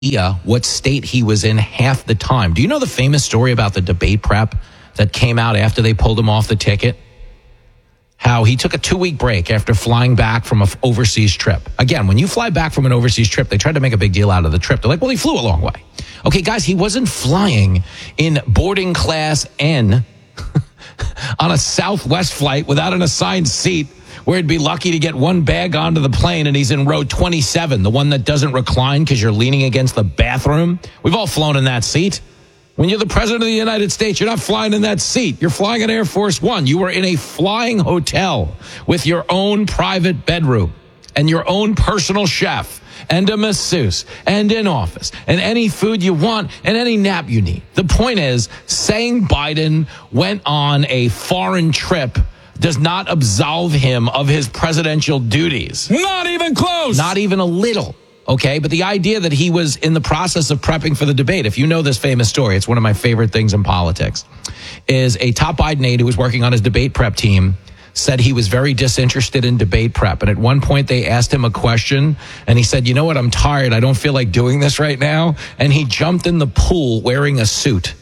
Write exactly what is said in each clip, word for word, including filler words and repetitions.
what state he was in half the time. Do you know the famous story about the debate prep that came out after they pulled him off the ticket? How he took a two-week break after flying back from an overseas trip. Again, when you fly back from an overseas trip, they tried to make a big deal out of the trip. They're like, well, he flew a long way. Okay, guys, he wasn't flying in boarding class N on a Southwest flight without an assigned seat, where he'd be lucky to get one bag onto the plane, and he's in row twenty-seven, the one that doesn't recline because you're leaning against the bathroom. We've all flown in that seat. When you're the president of the United States, you're not flying in that seat. You're flying in Air Force One. You were in a flying hotel with your own private bedroom and your own personal chef and a masseuse and an office and any food you want and any nap you need. The point is, saying Biden went on a foreign trip does not absolve him of his presidential duties. Not even close. Not even a little. Okay, but the idea that he was in the process of prepping for the debate, if you know this famous story, it's one of my favorite things in politics, is a top Biden aide who was working on his debate prep team said he was very disinterested in debate prep. And at one point they asked him a question and he said, you know what, I'm tired. I don't feel like doing this right now. And he jumped in the pool wearing a suit.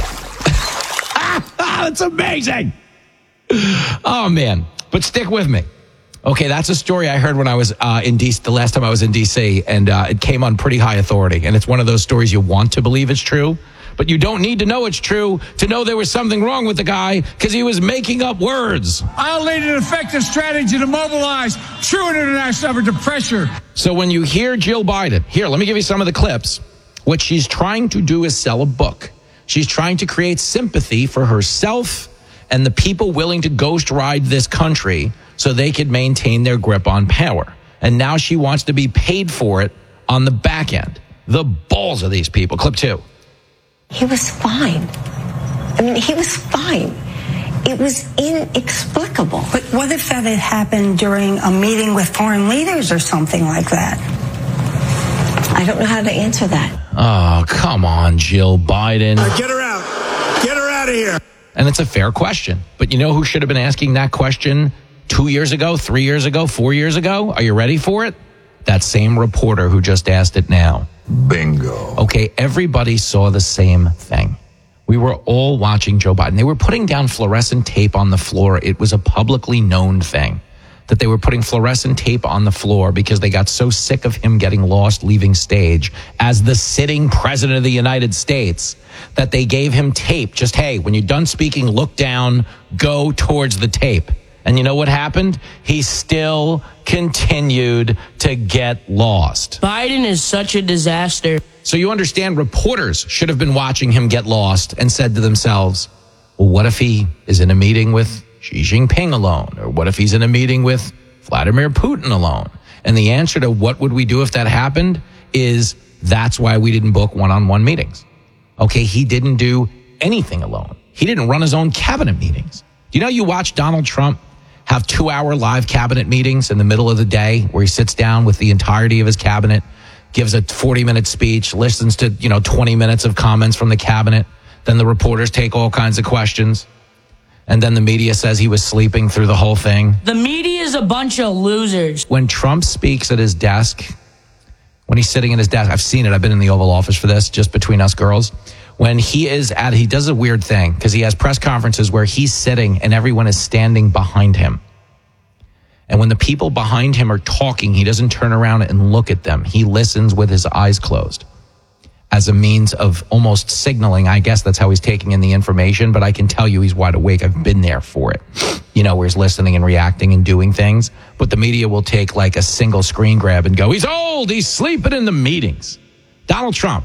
That's amazing. Oh, man. But stick with me. Okay, that's a story I heard when I was uh, in D C, the last time I was in D C, and uh, it came on pretty high authority. And it's one of those stories you want to believe it's true, but you don't need to know it's true to know there was something wrong with the guy because he was making up words. I'll lead an effective strategy to mobilize true international effort to pressure. So when you hear Jill Biden, here, let me give you some of the clips. What she's trying to do is sell a book. She's trying to create sympathy for herself and the people willing to ghost ride this country so they could maintain their grip on power. And now she wants to be paid for it on the back end. The balls of these people. Clip two. He was fine. I mean, he was fine. It was inexplicable. But what if that had happened during a meeting with foreign leaders or something like that? I don't know how to answer that. Oh, come on, Jill Biden. Uh, get her out. Get her out of here. And it's a fair question. But you know who should have been asking that question two years ago, three years ago, four years ago? Are you ready for it? That same reporter who just asked it now. Bingo. Okay, everybody saw the same thing. We were all watching Joe Biden. They were putting down fluorescent tape on the floor. It was a publicly known thing that they were putting fluorescent tape on the floor because they got so sick of him getting lost leaving stage as the sitting president of the United States that they gave him tape. Just, hey, when you're done speaking, look down, go towards the tape. And you know what happened? He still continued to get lost. Biden is such a disaster. So you understand, reporters should have been watching him get lost and said to themselves, well, what if he is in a meeting with Xi Jinping alone? Or what if he's in a meeting with Vladimir Putin alone? And the answer to what would we do if that happened is that's why we didn't book one-on-one meetings. Okay, he didn't do anything alone. He didn't run his own cabinet meetings. Do you know you watch Donald Trump have two-hour live cabinet meetings in the middle of the day where he sits down with the entirety of his cabinet, gives a forty-minute speech, listens to, you know, twenty minutes of comments from the cabinet. Then the reporters take all kinds of questions. And then the media says he was sleeping through the whole thing. The media is a bunch of losers. When Trump speaks at his desk, when he's sitting at his desk, I've seen it. I've been in the Oval Office for this, just between us girls. When he is at, he does a weird thing because he has press conferences where he's sitting and everyone is standing behind him. And when the people behind him are talking, he doesn't turn around and look at them. He listens with his eyes closed as a means of almost signaling. I guess that's how he's taking in the information, but I can tell you he's wide awake. I've been there for it. You know, where he's listening and reacting and doing things. But the media will take like a single screen grab and go, he's old, he's sleeping in the meetings. Donald Trump.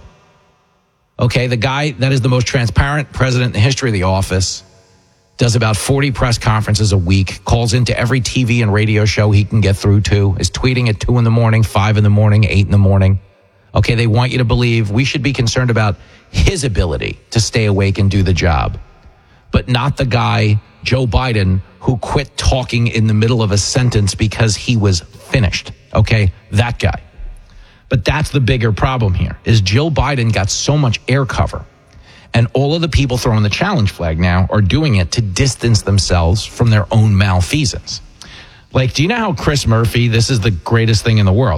Okay, the guy that is the most transparent president in the history of the office, does about forty press conferences a week, calls into every T V and radio show he can get through to, is tweeting at two in the morning, five in the morning, eight in the morning. Okay, they want you to believe we should be concerned about his ability to stay awake and do the job, but not the guy, Joe Biden, who quit talking in the middle of a sentence because he was finished. Okay, that guy. But that's the bigger problem here, is Jill Biden got so much air cover. And all of the people throwing the challenge flag now are doing it to distance themselves from their own malfeasance. Like, do you know how Chris Murphy, this is the greatest thing in the world.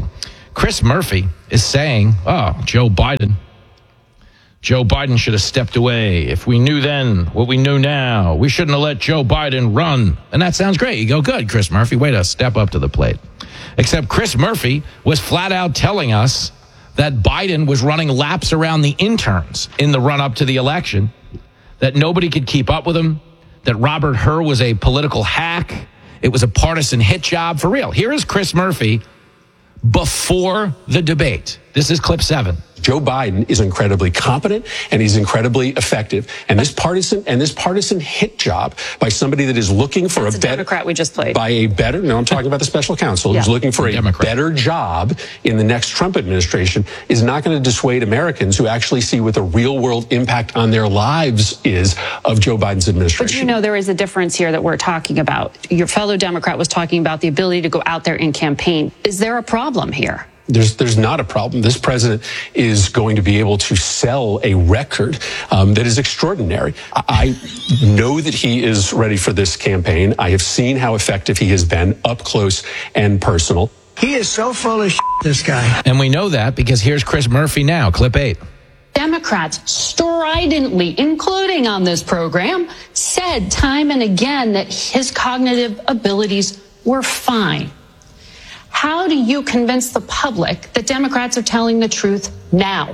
Chris Murphy is saying, oh, Joe Biden. Joe Biden should have stepped away. If we knew then what we knew now, we shouldn't have let Joe Biden run. And that sounds great. You go, good, Chris Murphy. Way to step up to the plate. Except Chris Murphy was flat out telling us that Biden was running laps around the interns in the run-up to the election, that nobody could keep up with him, that Robert Hur was a political hack. It was a partisan hit job for real. Here is Chris Murphy before the debate. This is clip seven. Joe Biden is incredibly competent and he's incredibly effective. And this partisan and this partisan hit job by somebody that is looking for That's a a better Democrat we just played. by a better no, I'm talking about the special counsel Yeah. who's looking for a Democrat. better job in the next Trump administration is not going to dissuade Americans who actually see what the real world impact on their lives is of Joe Biden's administration. But you know, there is a difference here that we're talking about. Your fellow Democrat was talking about the ability to go out there and campaign. Is there a problem here? There's there's not a problem. This president is going to be able to sell a record um, that is extraordinary. I I know that he is ready for this campaign. I have seen how effective he has been up close and personal. He is so full of shit, this guy. And we know that because here's Chris Murphy now, clip eight. Democrats stridently, including on this program, said time and again that his cognitive abilities were fine. How do you convince the public that Democrats are telling the truth now?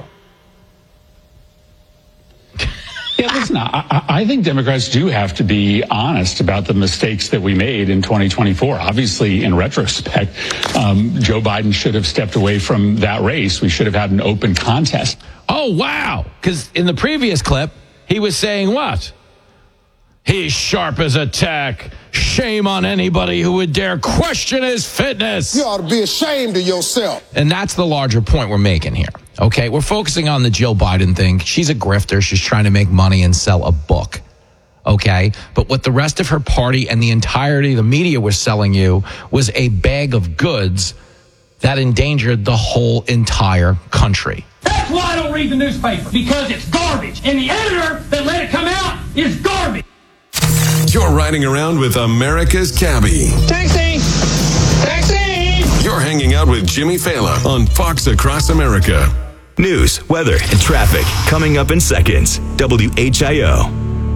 Yeah, listen, I, I think Democrats do have to be honest about the mistakes that we made in twenty twenty-four. Obviously, in retrospect, um, Joe Biden should have stepped away from that race. We should have had an open contest. Oh, wow. Because in the previous clip, he was saying what? He's sharp as a tack. Shame on anybody who would dare question his fitness. You ought to be ashamed of yourself. And that's the larger point we're making here. Okay, we're focusing on the Jill Biden thing. She's a grifter. She's trying to make money and sell a book. Okay, but what the rest of her party and the entirety of the media was selling you was a bag of goods that endangered the whole entire country. That's why I don't read the newspaper, because it's garbage. And the editor that let it come out is garbage. You're riding around with America's Cabbie. Taxi! Taxi! You're hanging out with Jimmy Fallon on Fox Across America. News, weather, and traffic coming up in seconds. W H I O.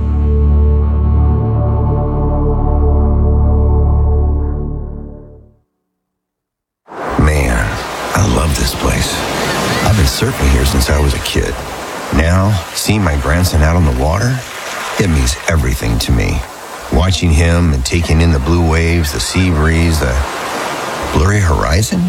Man, I love this place. I've been surfing here since I was a kid. Now, seeing my grandson out on the water, it means everything to me. Watching him and taking in the blue waves, the sea breeze, the blurry horizon.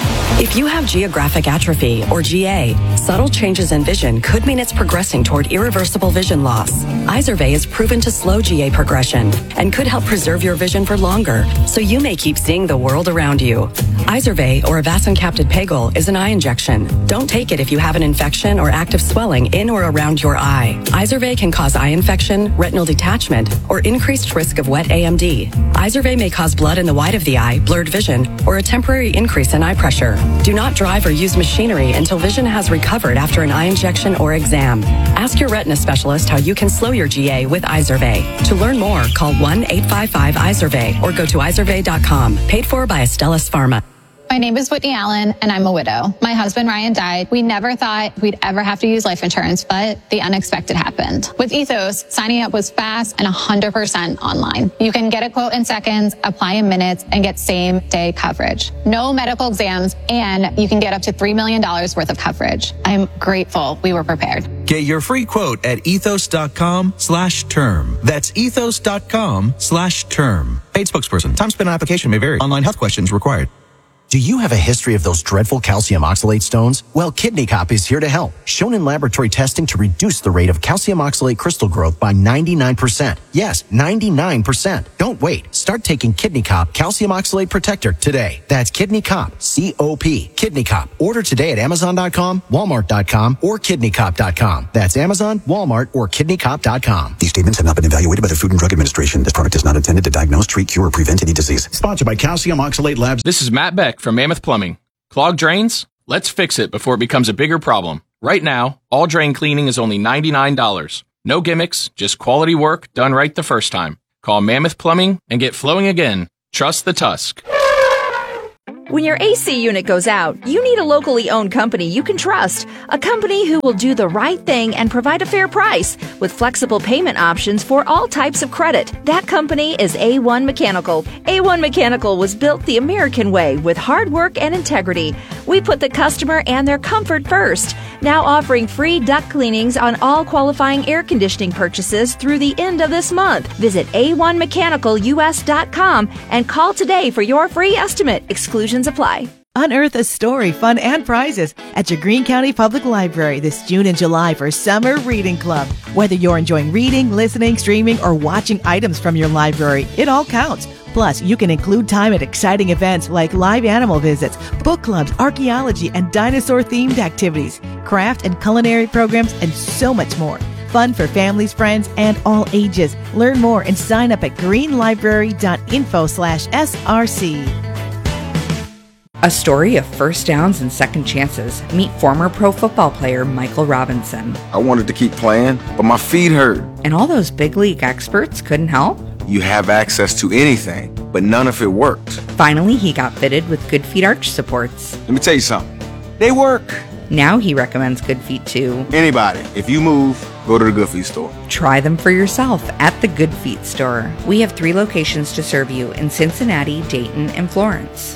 If you have geographic atrophy, or G A, subtle changes in vision could mean it's progressing toward irreversible vision loss. Izervay is proven to slow G A progression and could help preserve your vision for longer, so you may keep seeing the world around you. Izervay, or avacincaptad pegol, is an eye injection. Don't take it if you have an infection or active swelling in or around your eye. Izervay can cause eye infection, retinal detachment, or increased risk of wet A M D. Izervay may cause blood in the white of the eye, blurred vision, or a temporary increase in eye pressure. Do not drive or use machinery until vision has recovered after an eye injection or exam. Ask your retina specialist how you can slow your G A with Izervay. To learn more, call one eight five five Izervay or go to izervay dot com. Paid for by Astellas Pharma. My name is Whitney Allen, and I'm a widow. My husband, Ryan, died. We never thought we'd ever have to use life insurance, but the unexpected happened. With Ethos, signing up was fast and one hundred percent online. You can get a quote in seconds, apply in minutes, and get same-day coverage. No medical exams, and you can get up to three million dollars worth of coverage. I'm grateful we were prepared. Get your free quote at ethos.com slash term. That's ethos.com slash term. Paid spokesperson. Time spent on application may vary. Online health questions required. Do you have a history of those dreadful calcium oxalate stones? Well, Kidney Cop is here to help. Shown in laboratory testing to reduce the rate of calcium oxalate crystal growth by ninety-nine percent. Yes, ninety-nine percent. Don't wait. Start taking Kidney Cop Calcium Oxalate Protector today. That's Kidney Cop, C O P. Kidney Cop. Order today at amazon dot com, walmart dot com, or kidney cop dot com. That's Amazon, Walmart, or kidney cop dot com. These statements have not been evaluated by the Food and Drug Administration. This product is not intended to diagnose, treat, cure, or prevent any disease. Sponsored by Calcium Oxalate Labs. This is Matt Beck from Mammoth Plumbing. Clogged drains? Let's fix it before it becomes a bigger problem. Right now, all drain cleaning is only ninety-nine dollars. No gimmicks, just quality work done right the first time. Call Mammoth Plumbing and get flowing again. Trust the Tusk. When your A C unit goes out, you need a locally owned company you can trust. A company who will do the right thing and provide a fair price with flexible payment options for all types of credit. That company is A one Mechanical. A one Mechanical was built the American way with hard work and integrity. We put the customer and their comfort first. Now offering free duct cleanings on all qualifying air conditioning purchases through the end of this month. Visit A one mechanical U S dot com and call today for your free estimate. Exclusions apply. Unearth a story, fun, and prizes at your Greene County Public Library this June and July for Summer Reading Club. Whether you're enjoying reading, listening, streaming, or watching items from your library, it all counts. Plus, you can include time at exciting events like live animal visits, book clubs, archaeology, and dinosaur-themed activities, craft and culinary programs, and so much more. Fun for families, friends, and all ages. Learn more and sign up at greenlibrary.info slash SRC. A story of first downs and second chances. Meet former pro football player Michael Robinson. I wanted to keep playing, but my feet hurt. And all those big league experts couldn't help? You have access to anything, but none of it worked. Finally, he got fitted with Good Feet arch supports. Let me tell you something. They work. Now he recommends Good Feet to anybody. If you move, go to the Good Feet store. Try them for yourself at the Good Feet store. We have three locations to serve you in Cincinnati, Dayton, and Florence.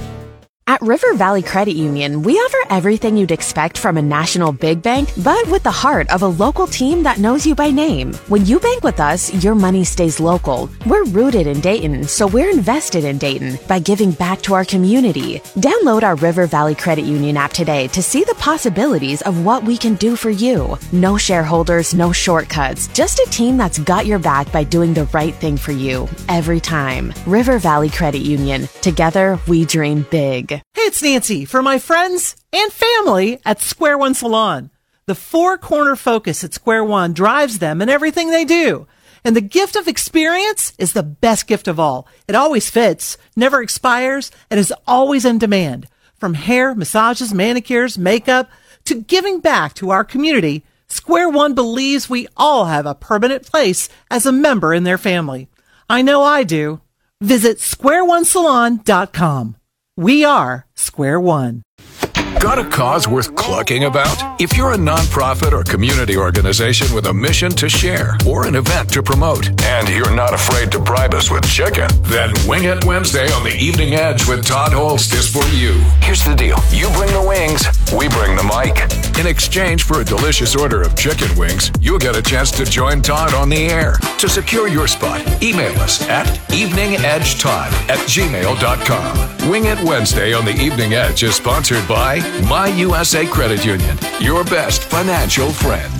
At River Valley Credit Union, we offer everything you'd expect from a national big bank, but with the heart of a local team that knows you by name. When you bank with us, your money stays local. We're rooted in Dayton, so we're invested in Dayton by giving back to our community. Download our River Valley Credit Union app today to see the possibilities of what we can do for you. No shareholders, no shortcuts, just a team that's got your back by doing the right thing for you every time. River Valley Credit Union. Together, we dream big. Hey, it's Nancy for my friends and family at Square One Salon. The four-corner focus at Square One drives them in everything they do. And the gift of experience is the best gift of all. It always fits, never expires, and is always in demand. From hair, massages, manicures, makeup, to giving back to our community, Square One believes we all have a permanent place as a member in their family. I know I do. Visit square one salon dot com. We are Square One. Got a cause worth clucking about? If you're a nonprofit or community organization with a mission to share or an event to promote, and you're not afraid to bribe us with chicken, then Wing It Wednesday on the Evening Edge with Todd Holst is for you. Here's the deal. You bring the wings, we bring the mic. In exchange for a delicious order of chicken wings, you'll get a chance to join Todd on the air. To secure your spot, email us at eveningedgetodd at gmail dot com. Wing It Wednesday on the Evening Edge is sponsored by My U S A Credit Union, your best financial friend.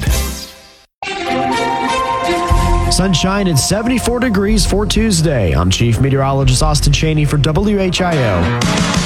Sunshine and seventy-four degrees for Tuesday. I'm Chief Meteorologist Austin Cheney for W H I O.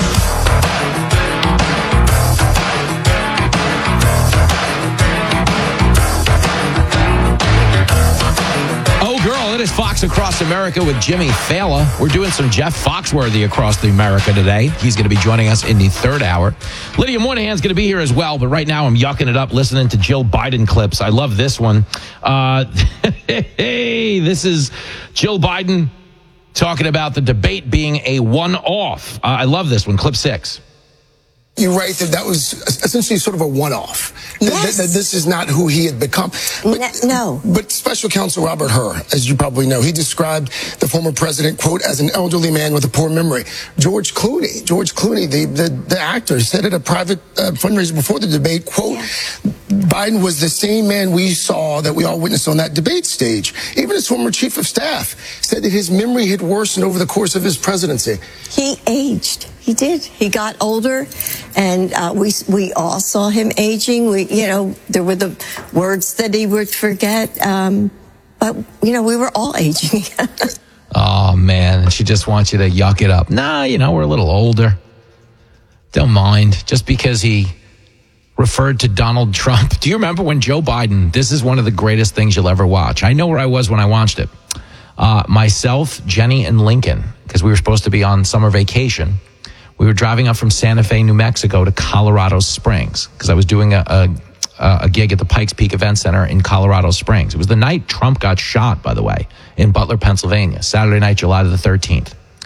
It is Fox Across America with Jimmy Fallon. We're doing some Jeff Foxworthy across the America today. He's going to be joining us in the third hour. Lydia Moynihan's going to be here as well, but right now I'm yucking it up listening to Jill Biden clips. I love this one. Uh, hey, this is Jill Biden talking about the debate being a one-off. Uh, I love this one. Clip six. You're right that that was essentially sort of a one-off. Yes. That, that this is not who he had become. But, no. But Special Counsel Robert Hur, as you probably know, he described the former president, quote, as an elderly man with a poor memory. George Clooney, George Clooney, the, the, the actor, said at a private uh, fundraiser before the debate, quote, yeah. Biden was the same man we saw that we all witnessed on that debate stage. Even his former chief of staff said that his memory had worsened over the course of his presidency. He aged. He did. He got older, and uh, we we all saw him aging. We, you know, there were the words that he would forget, um, but you know, we were all aging. Oh man, she just wants you to yuck it up. Nah, you know, we're a little older. Don't mind, just because he referred to Donald Trump. Do you remember when Joe Biden? This is one of the greatest things you'll ever watch. I know where I was when I watched it. Uh, myself, Jenny, and Lincoln, because we were supposed to be on summer vacation. We were driving up from Santa Fe, New Mexico to Colorado Springs because I was doing a, a, a gig at the Pikes Peak Event Center in Colorado Springs. It was the night Trump got shot, by the way, in Butler, Pennsylvania, Saturday night, July the thirteenth.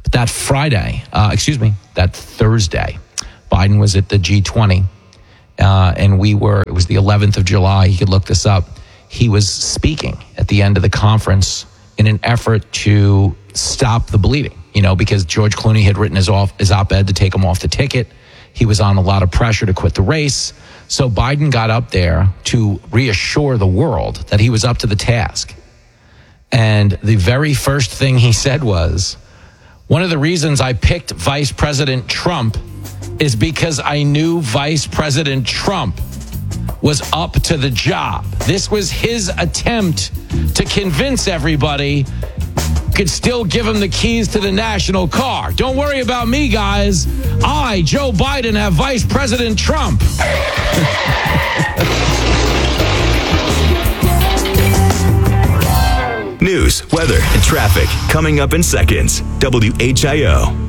But that Friday, uh, excuse me, that Thursday, Biden was at the G twenty, uh, and we were, it was the eleventh of July. You could look this up. He was speaking at the end of the conference in an effort to stop the bleeding, you know, because George Clooney had written his, off, his op-ed to take him off the ticket. He was on a lot of pressure to quit the race. So Biden got up there to reassure the world that he was up to the task. And the very first thing he said was, one of the reasons I picked Vice President Trump is because I knew Vice President Trump was up to the job. This was his attempt to convince everybody could still give him the keys to the national car. Don't worry about me, guys. I, Joe Biden, have Vice President Trump. News, weather, and traffic coming up in seconds. W H I O.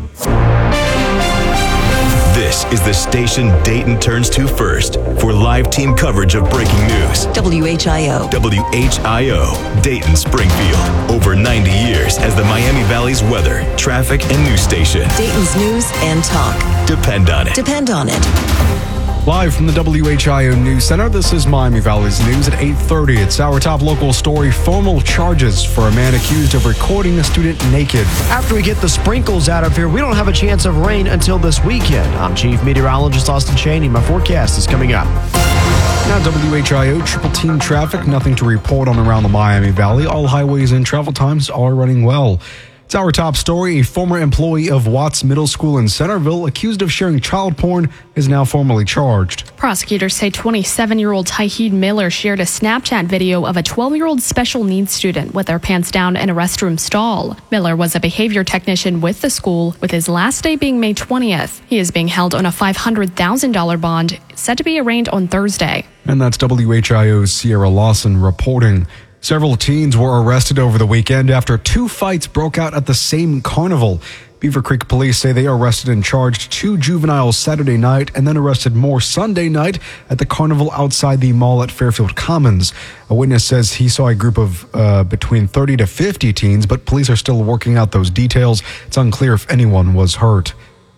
This is the station Dayton turns to first for live team coverage of breaking news. W H I O. W H I O, Dayton, Springfield. Over ninety years as the Miami Valley's weather, traffic, and news station. Dayton's news and talk. Depend on it. Depend on it. Live from the W H I O News Center, this is Miami Valley's News at eight thirty. It's our top local story, formal charges for a man accused of recording a student naked. After we get the sprinkles out of here, we don't have a chance of rain until this weekend. I'm Chief Meteorologist Austin Cheney. My forecast is coming up. Now W H I O, triple team traffic, nothing to report on around the Miami Valley. All highways and travel times are running well. It's our top story. A former employee of Watts Middle School in Centerville, accused of sharing child porn, is now formally charged. Prosecutors say twenty-seven-year-old Tyheed Miller shared a Snapchat video of a twelve-year-old special needs student with their pants down in a restroom stall. Miller was a behavior technician with the school, with his last day being May twentieth. He is being held on a five hundred thousand dollars bond, set to be arraigned on Thursday. And that's W H I O's Sierra Lawson reporting. Several teens were arrested over the weekend after two fights broke out at the same carnival. Beaver Creek police say they arrested and charged two juveniles Saturday night and then arrested more Sunday night at the carnival outside the mall at Fairfield Commons. A witness says he saw a group of uh, between thirty to fifty teens, but police are still working out those details. It's unclear if anyone was hurt.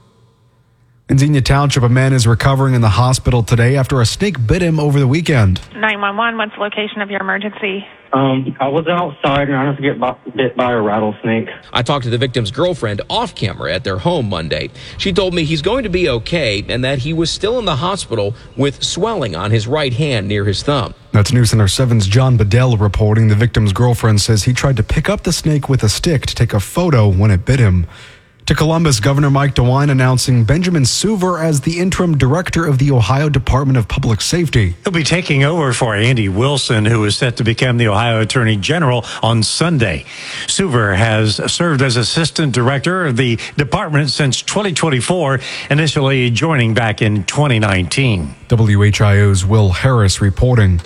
In Xenia Township, a man is recovering in the hospital today after a snake bit him over the weekend. nine one one, what's the location of your emergency? Um, I was outside and I had to get bit by a rattlesnake. I talked to the victim's girlfriend off camera at their home Monday. She told me he's going to be okay and that he was still in the hospital with swelling on his right hand near his thumb. That's News Center seven's John Bedell reporting. The victim's girlfriend says he tried to pick up the snake with a stick to take a photo when it bit him. To Columbus, Governor Mike DeWine announcing Benjamin Suver as the interim director of the Ohio Department of Public Safety. He'll be taking over for Andy Wilson, who is set to become the Ohio Attorney General on Sunday. Suver has served as assistant director of the department since twenty twenty-four, initially joining back in twenty nineteen. W H I O's Will Harris reporting.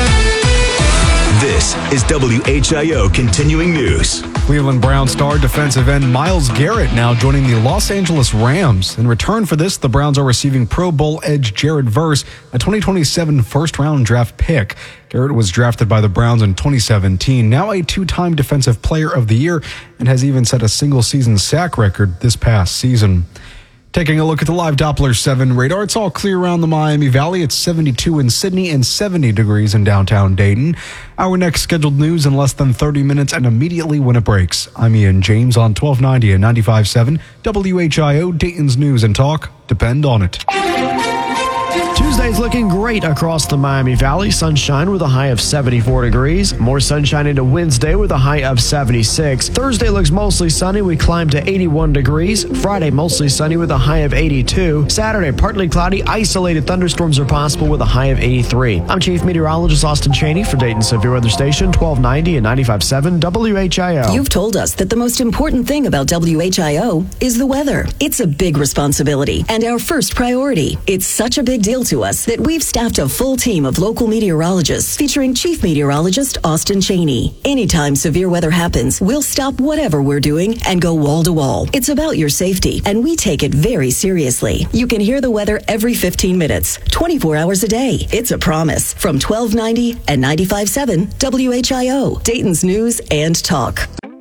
This is W H I O Continuing News. Cleveland Brown star defensive end Myles Garrett now joining the Los Angeles Rams. In return for this, the Browns are receiving Pro Bowl edge Jared Verse, a twenty twenty-seven first-round draft pick. Garrett was drafted by the Browns in twenty seventeen, now a two-time Defensive Player of the Year, and has even set a single-season sack record this past season. Taking a look at the live Doppler seven radar, it's all clear around the Miami Valley. It's seventy-two in Sydney and seventy degrees in downtown Dayton. Our next scheduled news in less than thirty minutes and immediately when it breaks. I'm Ian James on twelve ninety and ninety-five point seven W H I O, Dayton's News and Talk. Depend on it. Tuesday's looking great across the Miami Valley. Sunshine with a high of seventy-four degrees. More sunshine into Wednesday with a high of seventy-six. Thursday looks mostly sunny. We climb to eighty-one degrees. Friday mostly sunny with a high of eighty-two. Saturday partly cloudy. Isolated thunderstorms are possible with a high of eighty-three. I'm Chief Meteorologist Austin Cheney for Dayton Severe Weather Station twelve ninety and ninety-five point seven W H I O. You've told us that the most important thing about W H I O is the weather. It's a big responsibility and our first priority. It's such a big deal to us that we've staffed a full team of local meteorologists featuring Chief Meteorologist Austin Cheney. Anytime severe weather happens, we'll stop whatever we're doing and go wall to wall. It's about your safety, and we take it very seriously. You can hear the weather every fifteen minutes, twenty-four hours a day. It's a promise. From twelve ninety and ninety-five point seven W H I O, Dayton's News and Talk.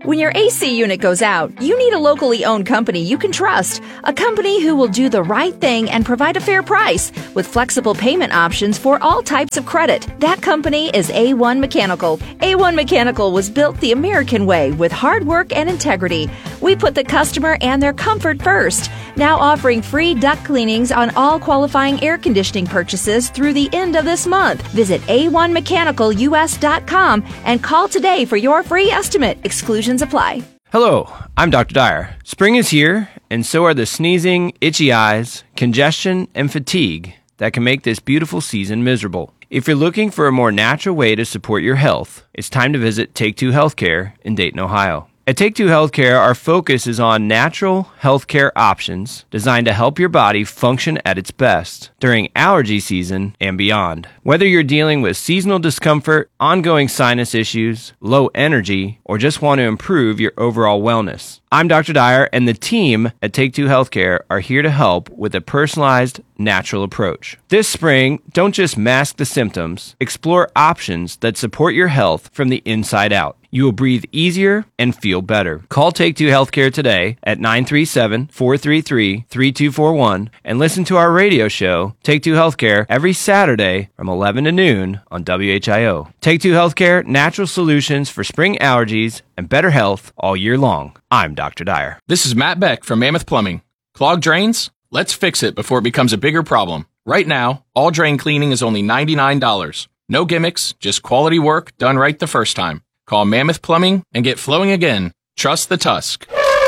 When your A C unit goes out, you need a locally owned company you can trust. A company who will do the right thing and provide a fair price with flexible payment options for all types of credit. That company is A one Mechanical. A one Mechanical was built the American way with hard work and integrity. We put the customer and their comfort first. Now offering free duct cleanings on all qualifying air conditioning purchases through the end of this month. Visit A one mechanical U S dot com and call today for your free estimate. Exclusions apply. Hello, I'm Doctor Dyer. Spring is here, and so are the sneezing, itchy eyes, congestion, and fatigue that can make this beautiful season miserable. If you're looking for a more natural way to support your health, it's time to visit Take Two Healthcare in Dayton, Ohio. At Take Two Healthcare, our focus is on natural healthcare options designed to help your body function at its best during allergy season and beyond. Whether you're dealing with seasonal discomfort, ongoing sinus issues, low energy, or just want to improve your overall wellness, I'm Doctor Dyer, and the team at Take Two Healthcare are here to help with a personalized, natural approach. This spring, don't just mask the symptoms, explore options that support your health from the inside out. You will breathe easier and feel better. Call Take Two Healthcare today at nine three seven, four three three, three two four one and listen to our radio show, Take Two Healthcare, every Saturday from eleven to noon on W H I O. Take Two Healthcare, natural solutions for spring allergies and better health all year long. I'm Doctor Dyer. This is Matt Beck from Mammoth Plumbing. Clogged drains? Let's fix it before it becomes a bigger problem. Right now, all drain cleaning is only ninety-nine dollars. No gimmicks, just quality work done right the first time. Call Mammoth Plumbing and get flowing again. Trust the Tusk.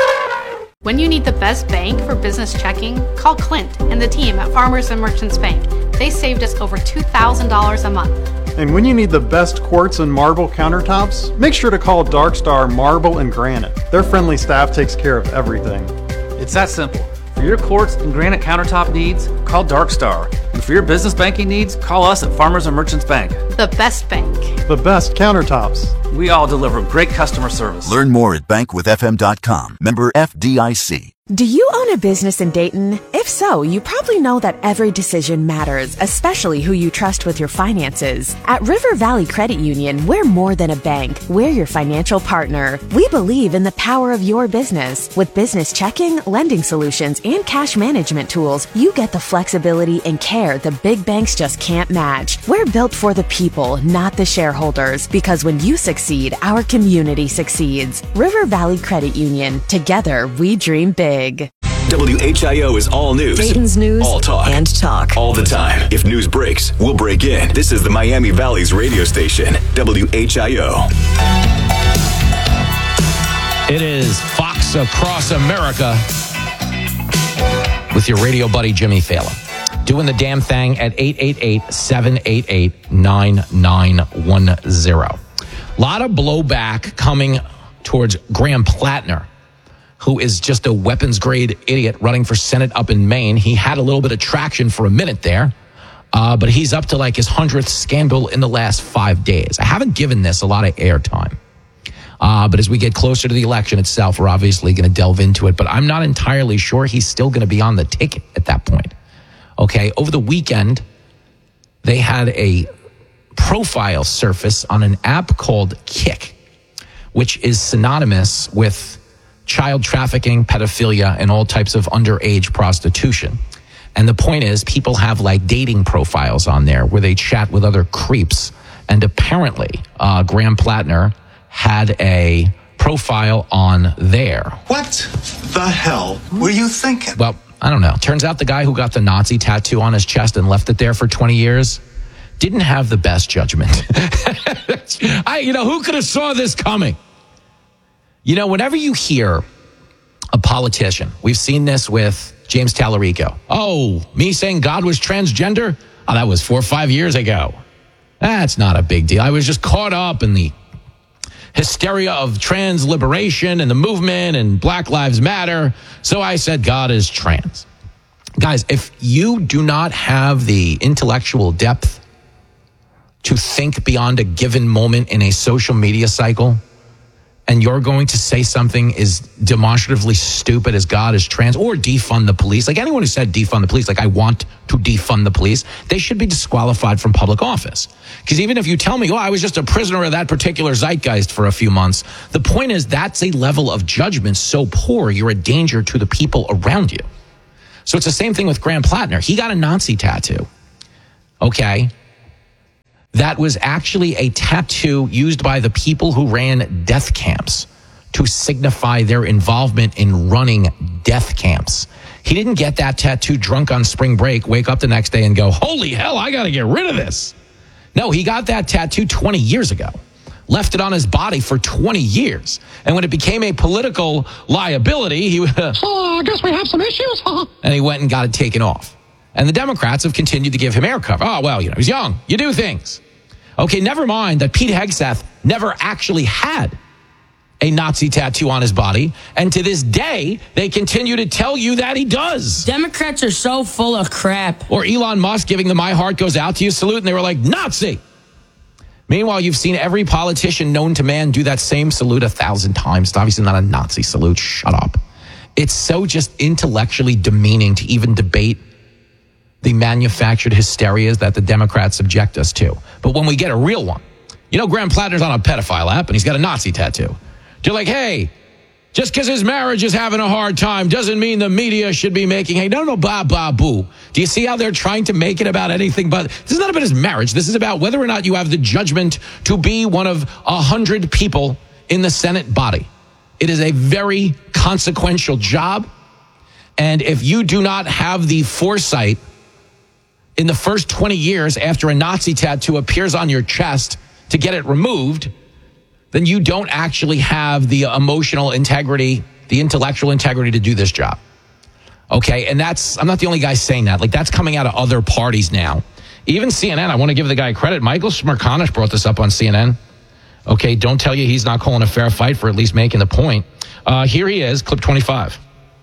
When you need the best bank for business checking, call Clint and the team at Farmers and Merchants Bank. They saved us over two thousand dollars a month. And when you need the best quartz and marble countertops, make sure to call Darkstar Marble and Granite. Their friendly staff takes care of everything. It's that simple. For your quartz and granite countertop needs, call Darkstar. And for your business banking needs, call us at Farmers and Merchants Bank. The best bank. The best countertops. We all deliver great customer service. Learn more at bank with f m dot com. Member F D I C. Do you own a business in Dayton? If so, you probably know that every decision matters, especially who you trust with your finances. At River Valley Credit Union, we're more than a bank. We're your financial partner. We believe in the power of your business. With business checking, lending solutions, and cash management tools, you get the flexibility and care the big banks just can't match. We're built for the people, not the shareholders, because when you succeed, our community succeeds. River Valley Credit Union. Together, we dream big. W H I O is all news. Dayton's news all talk. and talk. All the time. If news breaks, we'll break in. This is the Miami Valley's radio station, W H I O. It is Fox Across America with your radio buddy, Jimmy Fallon. Doing the damn thing at eight eight eight, seven eight eight, nine nine one zero. A lot of blowback coming towards Graham Plattner, who is just a weapons grade idiot running for Senate up in Maine. He had a little bit of traction for a minute there, uh, but he's up to like his hundredth scandal in the last five days. I haven't given this a lot of airtime, uh, but as we get closer to the election itself, we're obviously going to delve into it, but I'm not entirely sure he's still going to be on the ticket at that point. Okay, over the weekend, they had a profile surface on an app called Kik, which is synonymous with child trafficking, pedophilia, and all types of underage prostitution. And the point is, people have like dating profiles on there where they chat with other creeps. And apparently, uh, Graham Plattner had a profile on there. What the hell were you thinking? Well, I don't know. Turns out the guy who got the Nazi tattoo on his chest and left it there for twenty years didn't have the best judgment. I, you know, who could have saw this coming? You know, whenever you hear a politician, we've seen this with James Tallarico. Oh, me saying God was transgender? Oh, that was four or five years ago. That's not a big deal. I was just caught up in the hysteria of trans liberation and the movement and Black Lives Matter. So I said God is trans. Guys, if you do not have the intellectual depth to think beyond a given moment in a social media cycle, and you're going to say something as demonstratively stupid as God is trans, or defund the police, like anyone who said defund the police, like I want to defund the police, they should be disqualified from public office. Because even if you tell me, oh, I was just a prisoner of that particular zeitgeist for a few months, the point is that's a level of judgment so poor, you're a danger to the people around you. So it's the same thing with Graham Plattner. He got a Nazi tattoo, okay? That was actually a tattoo used by the people who ran death camps to signify their involvement in running death camps. He didn't get that tattoo drunk on spring break, wake up the next day and go, holy hell, I got to get rid of this. No, he got that tattoo twenty years ago, left it on his body for twenty years. And when it became a political liability, he oh, I guess we have some issues, huh? And he went and got it taken off. And the Democrats have continued to give him air cover. Oh, well, you know, he's young. You do things. Okay, never mind that Pete Hegseth never actually had a Nazi tattoo on his body. And to this day, they continue to tell you that he does. Democrats are so full of crap. Or Elon Musk giving the My Heart Goes Out to You salute, and they were like, Nazi. Meanwhile, you've seen every politician known to man do that same salute a thousand times. It's obviously not a Nazi salute. Shut up. It's so just intellectually demeaning to even debate the manufactured hysterias that the Democrats subject us to. But when we get a real one, you know, Graham Plattner's on a pedophile app and he's got a Nazi tattoo. They're like, hey, just because his marriage is having a hard time doesn't mean the media should be making, hey, no, no, ba, ba, boo. Do you see how they're trying to make it about anything but, this is not about his marriage. This is about whether or not you have the judgment to be one of a hundred people in the Senate body. It is a very consequential job. And if you do not have the foresight in the first twenty years after a Nazi tattoo appears on your chest to get it removed, then you don't actually have the emotional integrity, the intellectual integrity to do this job. Okay, and that's, I'm not the only guy saying that. Like, that's coming out of other parties now. Even C N N, I want to give the guy credit. Michael Smerconish brought this up on C N N. Okay, don't tell you he's not calling a fair fight for at least making the point. Uh, here he is, clip twenty-five.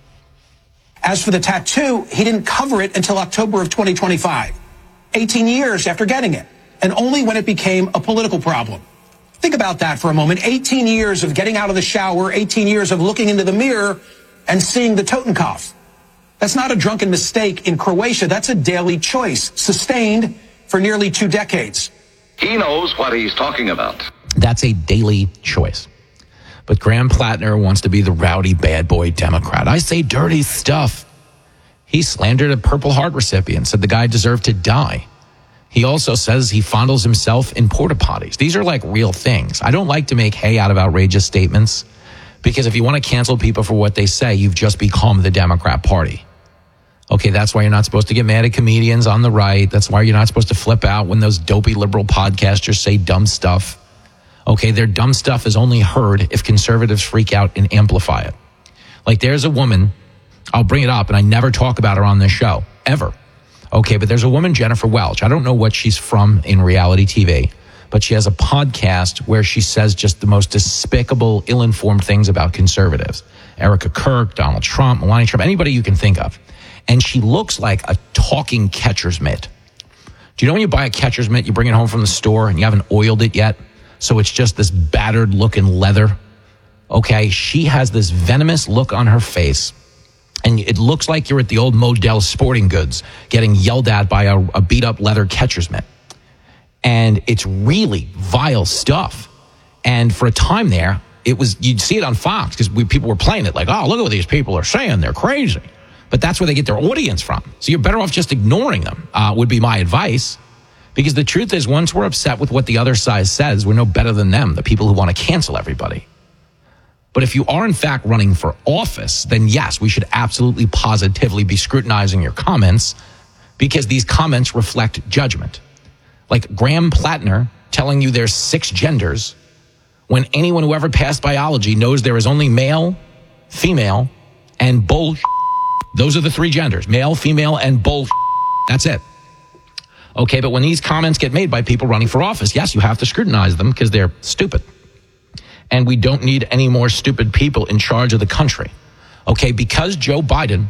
As for the tattoo, he didn't cover it until October of twenty twenty-five, eighteen years after getting it, and only when it became a political problem. Think about that for a moment. eighteen years of getting out of the shower, eighteen years of looking into the mirror and seeing the Totenkopf. That's not a drunken mistake in Croatia. That's a daily choice, sustained for nearly two decades. He knows what he's talking about. That's a daily choice. But Graham Plattner wants to be the rowdy bad boy Democrat. I say dirty stuff. He slandered a Purple Heart recipient, said the guy deserved to die. He also says he fondles himself in porta potties. These are like real things. I don't like to make hay out of outrageous statements, because if you want to cancel people for what they say, you've just become the Democrat Party. Okay, that's why you're not supposed to get mad at comedians on the right. That's why you're not supposed to flip out when those dopey liberal podcasters say dumb stuff. Okay, their dumb stuff is only heard if conservatives freak out and amplify it. Like, there's a woman, I'll bring it up, and I never talk about her on this show, ever. Okay, but there's a woman, Jennifer Welch. I don't know what she's from in reality T V, but she has a podcast where she says just the most despicable, ill-informed things about conservatives. Erica Kirk, Donald Trump, Melania Trump, anybody you can think of. And she looks like a talking catcher's mitt. Do you know when you buy a catcher's mitt, you bring it home from the store and you haven't oiled it yet? So it's just this battered looking leather. Okay, she has this venomous look on her face. And it looks like you're at the old Modell Sporting Goods getting yelled at by a, a beat up leather catcher's mitt. And it's really vile stuff. And for a time there, it was, you'd see it on Fox because we, people were playing it like, oh, look at what these people are saying. They're crazy. But that's where they get their audience from. So you're better off just ignoring them, uh, would be my advice. Because the truth is, once we're upset with what the other side says, we're no better than them, the people who want to cancel everybody. But if you are, in fact, running for office, then yes, we should absolutely positively be scrutinizing your comments, because these comments reflect judgment. Like Graham Plattner telling you there's six genders when anyone who ever passed biology knows there is only male, female, and bull. Those are the three genders, male, female, and bull. That's it. Okay, but when these comments get made by people running for office, yes, you have to scrutinize them because they're stupid. And we don't need any more stupid people in charge of the country. Okay, because Joe Biden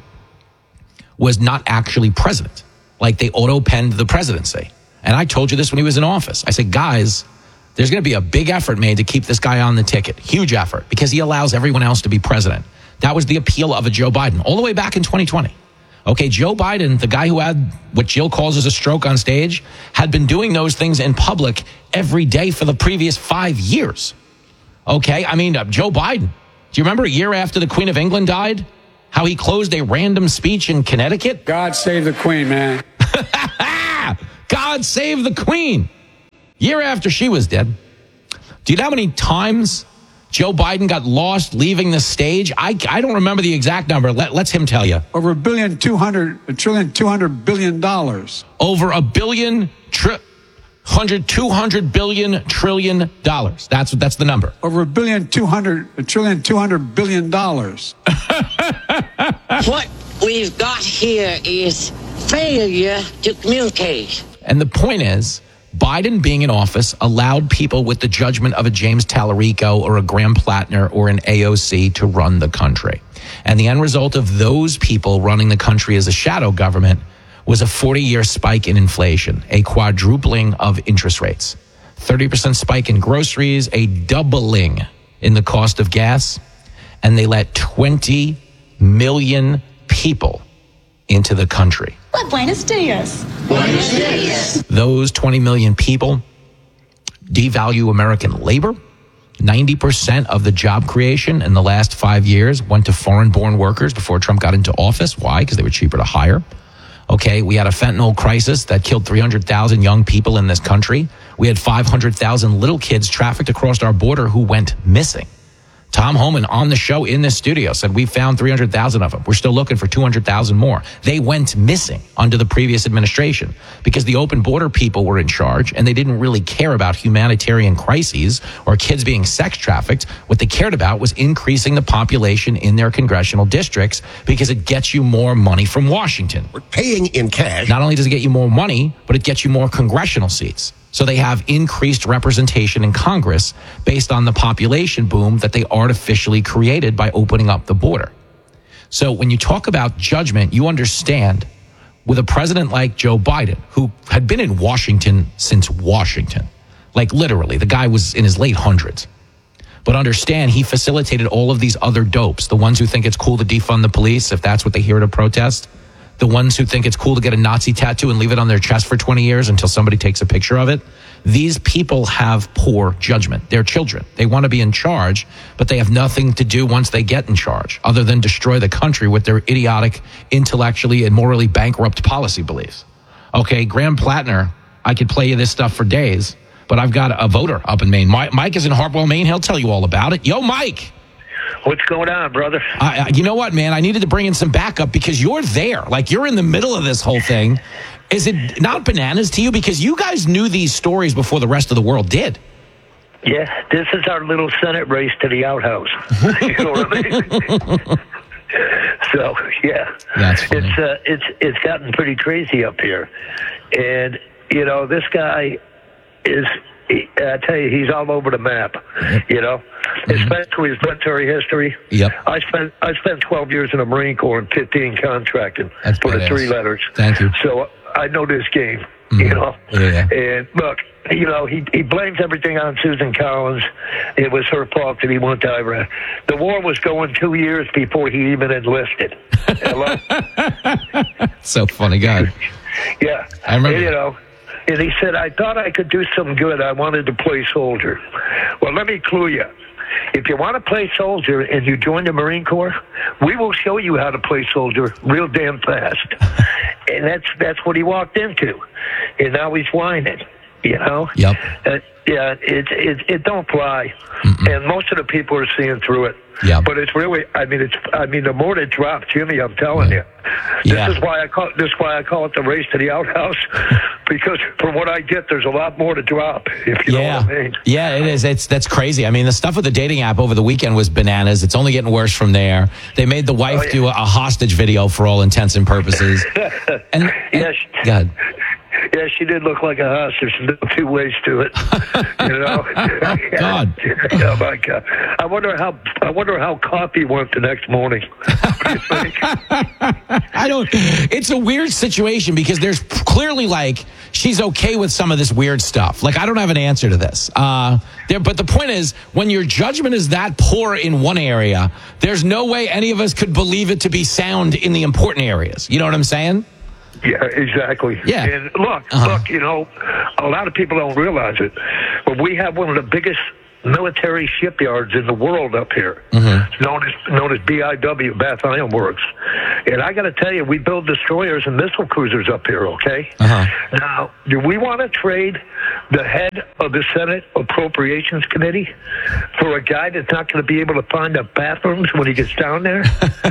was not actually president. Like, they auto-penned the presidency. And I told you this when he was in office. I said, guys, There's going to be a big effort made to keep this guy on the ticket. Huge effort, because he allows everyone else to be president. That was the appeal of a Joe Biden all the way back in twenty twenty. Okay, Joe Biden, the guy who had what Jill calls as a stroke on stage, had been doing those things in public every day for the previous five years. Okay, I mean, uh, Joe Biden, do you remember a year after the Queen of England died, how he closed a random speech in Connecticut? God save the Queen, man. God save the Queen. Year after she was dead. Do you know how many times Joe Biden got lost leaving the stage? I, I don't remember the exact number. Let, let's him tell you. Over a billion, two hundred, a trillion, two hundred billion dollars. Over a billion, tri- hundred, two hundred billion trillion dollars. That's that's the number. Over a billion, two hundred, a trillion, two hundred billion dollars. What we've got here is failure to communicate. And the point is, Biden being in office allowed people with the judgment of a James Tallarico or a Graham Plattner or an A O C to run the country. And the end result of those people running the country as a shadow government was a forty-year spike in inflation, a quadrupling of interest rates, thirty percent spike in groceries, a doubling in the cost of gas, and they let twenty million people into the country. Well, buenos dias. Buenos dias. Those twenty million people devalue American labor. ninety percent of the job creation in the last five years went to foreign-born workers before Trump got into office. Why? Because they were cheaper to hire. Okay, we had a fentanyl crisis that killed three hundred thousand young people in this country. We had five hundred thousand little kids trafficked across our border who went missing. Tom Homan on the show in this studio said we found three hundred thousand of them. We're still looking for two hundred thousand more. They went missing under the previous administration because the open border people were in charge and they didn't really care about humanitarian crises or kids being sex trafficked. What they cared about was increasing the population in their congressional districts because it gets you more money from Washington. We're paying in cash. Not only does it get you more money, but it gets you more congressional seats. So they have increased representation in Congress based on the population boom that they artificially created by opening up the border. So when you talk about judgment, you understand with a president like Joe Biden, who had been in Washington since Washington, like literally, the guy was in his late hundreds. But understand, he facilitated all of these other dopes, the ones who think it's cool to defund the police if that's what they hear at a protest, the ones who think it's cool to get a Nazi tattoo and leave it on their chest for twenty years until somebody takes a picture of it. These people have poor judgment. They're children. They want to be in charge, but they have nothing to do once they get in charge other than destroy the country with their idiotic, intellectually and morally bankrupt policy beliefs. Okay, Graham Plattner, I could play you this stuff for days, but I've got a voter up in Maine. Mike is in Hartwell, Maine. He'll tell you all about it. Yo, Mike. What's going on, brother? Uh, you know what, man? I needed to bring in some backup because you're there. Like, you're in the middle of this whole thing. Is it not bananas to you? Because you guys knew these stories before the rest of the world did. Yeah, this is our little Senate race to the outhouse. You know what I mean? So, yeah. That's funny. It's, uh, it's, it's gotten pretty crazy up here. And, you know, this guy is... I tell you, he's all over the map, you know, mm-hmm. especially his military history. Yep. I spent I spent twelve years in the Marine Corps and fifteen contracting That's for badass. the three letters. Thank you. So I know this game, mm-hmm. you know. Yeah. And look, you know, he he blames everything on Susan Collins. It was her fault that he went to Iraq. The war was going two years before he even enlisted. Hello? So funny, God. Yeah. I remember. And, you know. And he said, I thought I could do some good. I wanted to play soldier. Well, let me clue you. If you want to play soldier and you join the Marine Corps, we will show you how to play soldier real damn fast. And that's that's what he walked into. And now he's whining, you know? Yep. Uh, yeah, it, it, it don't fly. Mm-mm. And most of the people are seeing through it. Yeah. But it's really, I mean, it's, I mean, the more it drops, Jimmy, I'm telling you. Yeah. This is why I call this is why I call it the race to the outhouse, because from what I get, there's a lot more to drop. If you yeah. know what I mean. Yeah, it is. It's that's crazy. I mean, the stuff with the dating app over the weekend was bananas. It's only getting worse from there. They made the wife Oh, yeah. do a, a hostage video for all intents and purposes. And, and yes. God. yeah, she did look like a house. There's no two ways to it. You know? God. Oh my God. I wonder how I wonder how coffee went the next morning. What do you think? I don't it's a weird situation because there's clearly like she's okay with some of this weird stuff. Like I don't have an answer to this. Uh there but the point is when your judgment is that poor in one area, there's no way any of us could believe it to be sound in the important areas. You know what I'm saying? Yeah, exactly. Yeah. And look, uh-huh. look, you know, a lot of people don't realize it, but we have one of the biggest military shipyards in the world up here, mm-hmm. known as known as B I W, Bath Iron Works. And I got to tell you, we build destroyers and missile cruisers up here, okay? Uh-huh. Now, do we want to trade the head of the Senate Appropriations Committee for a guy that's not going to be able to find the bathrooms when he gets down there?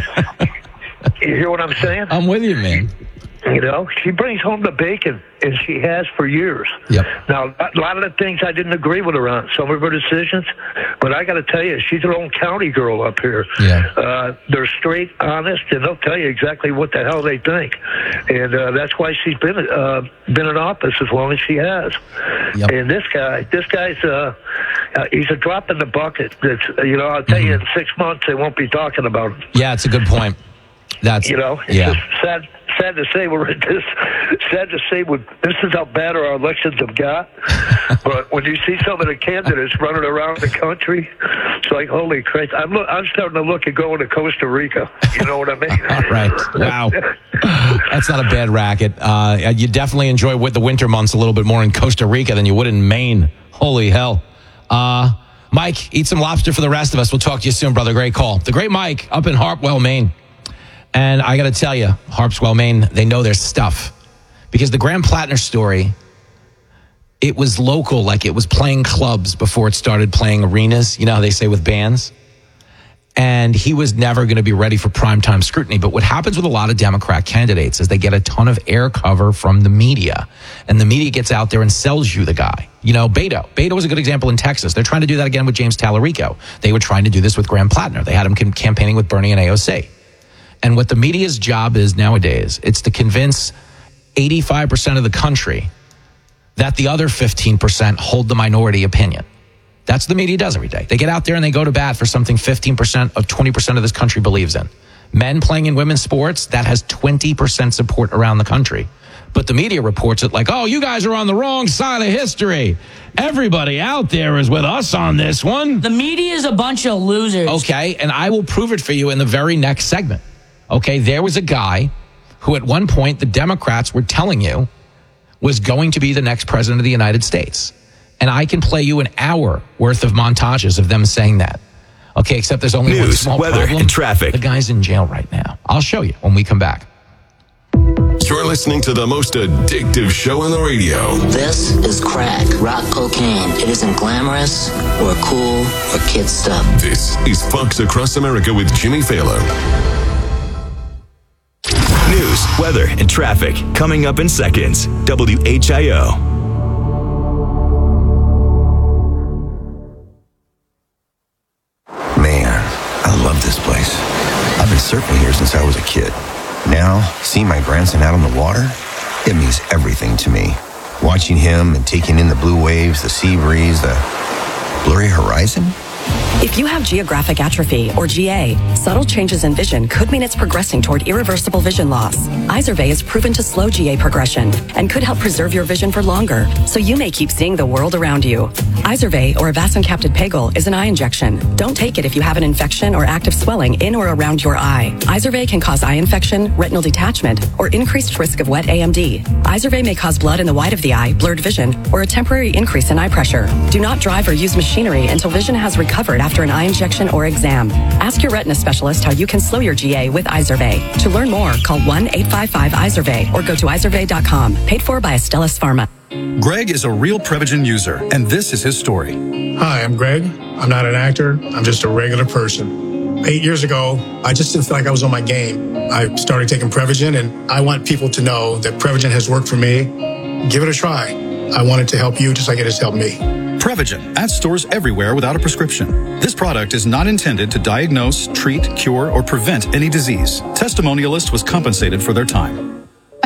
You hear what I'm saying? I'm with you, man. You know, she brings home the bacon, and she has for years. Yep. Now, a lot of the things I didn't agree with her on, some of her decisions, but I got to tell you, she's her own county girl up here. Yeah. Uh, they're straight, honest, and they'll tell you exactly what the hell they think. And uh, that's why she's been uh, been in office as long as she has. Yep. And this guy, this guy's, uh, uh, he's a drop in the bucket. That's, you know, I'll tell mm-hmm. you, in six months, they won't be talking about him. Yeah, it's a good point. That's, you know, it's yeah. just sad. Sad to say, we're at this. Sad to say, we this is how bad our elections have got. But when you see some of the candidates running around the country, it's like, holy Christ! I'm look, I'm starting to look at going to Costa Rica. You know what I mean? Right. Wow. That's not a bad racket. Uh, you definitely enjoy with the winter months a little bit more in Costa Rica than you would in Maine. Holy hell. Uh, Mike, eat some lobster for the rest of us. We'll talk to you soon, brother. Great call. The great Mike up in Harpwell, Maine. And I got to tell you, Harpswell, Maine, they know their stuff. Because the Graham Plattner story, it was local, like it was playing clubs before it started playing arenas. You know how they say with bands? And he was never going to be ready for primetime scrutiny. But what happens with a lot of Democrat candidates is they get a ton of air cover from the media. And the media gets out there and sells you the guy. You know, Beto. Beto was a good example in Texas. They're trying to do that again with James Tallarico. They were trying to do this with Graham Plattner. They had him campaigning with Bernie and A O C. And what the media's job is nowadays, it's to convince eighty-five percent of the country that the other fifteen percent hold the minority opinion. That's what the media does every day. They get out there and they go to bat for something fifteen percent of twenty percent of this country believes in. Men playing in women's sports, that has twenty percent support around the country. But the media reports it like, oh, you guys are on the wrong side of history. Everybody out there is with us on this one. The media is a bunch of losers. Okay, and I will prove it for you in the very next segment. Okay, there was a guy who at one point the Democrats were telling you was going to be the next president of the United States. And I can play you an hour worth of montages of them saying that. Okay, except there's only News, one small weather, problem. and traffic. The guy's in jail right now. I'll show you when we come back. You're listening to the most addictive show on the radio. This is crack, rock cocaine. It isn't glamorous or cool or kid stuff. This is Fox Across America with Jimmy Fallon. News, weather, and traffic coming up in seconds. W H I O. Man, I love this place. I've been surfing here since I was a kid. Now, seeing my grandson out on the water, it means everything to me. Watching him and taking in the blue waves, the sea breeze, the blurry horizon. If you have geographic atrophy, or G A, subtle changes in vision could mean it's progressing toward irreversible vision loss. Izervay is proven to slow G A progression and could help preserve your vision for longer, so you may keep seeing the world around you. Izervay, or avacincaptad pegol, is an eye injection. Don't take it if you have an infection or active swelling in or around your eye. Izervay can cause eye infection, retinal detachment, or increased risk of wet A M D. Izervay may cause blood in the white of the eye, blurred vision, or a temporary increase in eye pressure. Do not drive or use machinery until vision has recovered after an eye injection or exam. Ask your retina specialist how you can slow your G A with Izervay. To learn more, call one eight five five Izervay or go to izervay dot com. Paid for by Astellas Pharma. Greg is a real Prevagen user, and this is his story. Hi, I'm Greg. I'm not an actor. I'm just a regular person. Eight years ago, I just didn't feel like I was on my game. I started taking Prevagen, and I want people to know that Prevagen has worked for me. Give it a try. I want it to help you just like it has helped me. Prevagen, at stores everywhere without a prescription. This product is not intended to diagnose, treat, cure, or prevent any disease. Testimonialist was compensated for their time.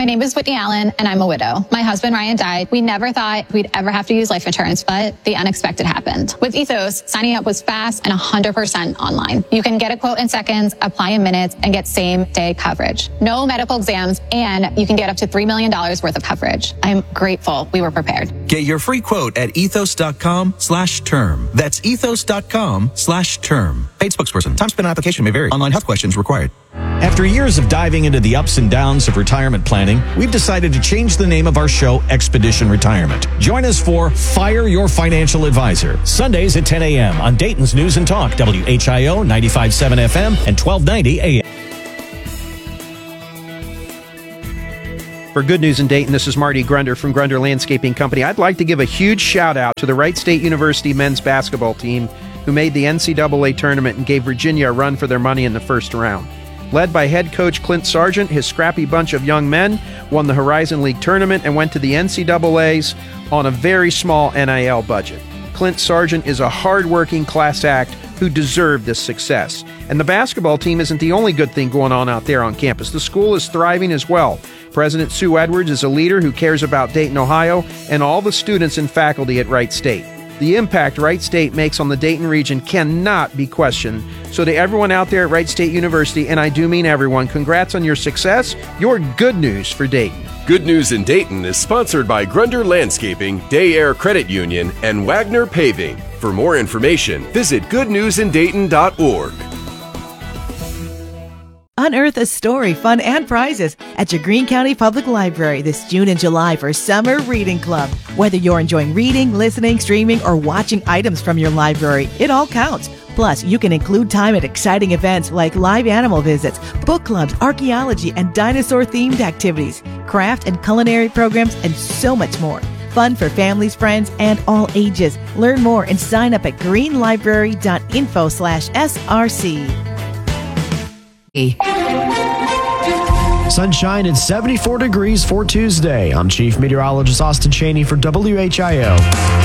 My name is Whitney Allen, and I'm a widow. My husband, Ryan, died. We never thought we'd ever have to use life insurance, but the unexpected happened. With Ethos, signing up was fast and one hundred percent online. You can get a quote in seconds, apply in minutes, and get same-day coverage. No medical exams, and you can get up to three million dollars worth of coverage. I'm grateful we were prepared. Get your free quote at ethos.com slash term. That's ethos.com slash term. Paid spokesperson. Time spent on application may vary. Online health questions required. After years of diving into the ups and downs of retirement planning, we've decided to change the name of our show, Expedition Retirement. Join us for Fire Your Financial Advisor, Sundays at ten a.m. on Dayton's News and Talk, W H I O ninety-five point seven F M and twelve ninety A M. For Good News in Dayton, this is Marty Grunder from Grunder Landscaping Company. I'd like to give a huge shout out to the Wright State University men's basketball team who made the N C double A tournament and gave Virginia a run for their money in the first round. Led by head coach Clint Sargent, his scrappy bunch of young men won the Horizon League tournament and went to the N C double A's on a very small N I L budget. Clint Sargent is a hard-working class act who deserved this success. And the basketball team isn't the only good thing going on out there on campus. The school is thriving as well. President Sue Edwards is a leader who cares about Dayton, Ohio, and all the students and faculty at Wright State. The impact Wright State makes on the Dayton region cannot be questioned. So to everyone out there at Wright State University, and I do mean everyone, congrats on your success. You're good news for Dayton. Good News in Dayton is sponsored by Grunder Landscaping, Day Air Credit Union, and Wagner Paving. For more information, visit good news in dayton dot org. Unearth a story, fun, and prizes at your Greene County Public Library this June and July for Summer Reading Club. Whether you're enjoying reading, listening, streaming, or watching items from your library, it all counts. Plus, you can include time at exciting events like live animal visits, book clubs, archaeology, and dinosaur-themed activities, craft and culinary programs, and so much more. Fun for families, friends, and all ages. Learn more and sign up at greenlibrary.info slash SRC. Sunshine and seventy-four degrees for Tuesday. I'm Chief Meteorologist Austin Cheney for W H I O.